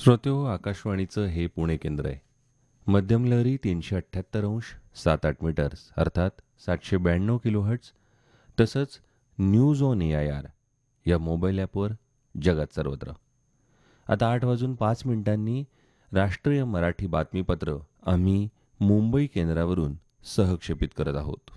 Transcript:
श्रोत्यो, आकाशवाणीचं हे पुणे केंद्र आहे. मध्यम लहरी 378 अंश 7-8 मीटर्स अर्थात 792 किलोहर्ट्ज. तसंच न्यूज ऑन AIR या मोबाईल ॲपवर जगात सर्वत्र. आता 8:05 राष्ट्रीय मराठी बातमीपत्र आम्ही मुंबई केंद्रावरून सहक्षेपित करत आहोत.